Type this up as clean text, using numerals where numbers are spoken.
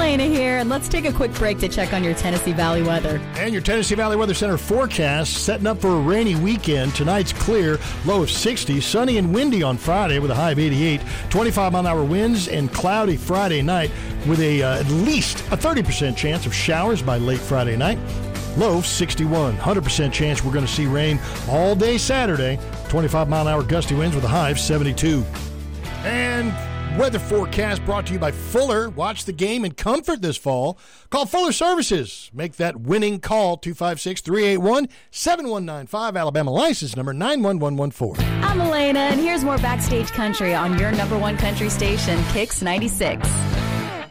Elena here, and let's take a quick break to check on your Tennessee Valley weather. And your Tennessee Valley Weather Center forecast, setting up for a rainy weekend. Tonight's clear, low of 60, sunny and windy on Friday with a high of 88, 25-mile-an-hour winds, and cloudy Friday night with at least a 30% chance of showers by late Friday night. Low 61, 100% chance we're going to see rain all day Saturday, 25-mile-an-hour gusty winds with a high of 72. And weather forecast brought to you by Fuller. Watch the game in comfort this fall. Call Fuller Services. Make that winning call, 256-381-7195, Alabama license number 91114. I'm Elena, and here's more Backstage Country on your number one country station, Kicks 96.